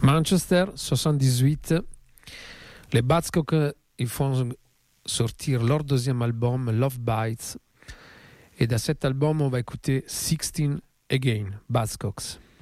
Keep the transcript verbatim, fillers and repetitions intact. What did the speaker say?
Manchester, soixante-dix-huit. Les Buzzcocks, ils font sortir leur deuxième album, Love Bites. Et dans cet album, on va écouter sixteen Again, Buzzcocks.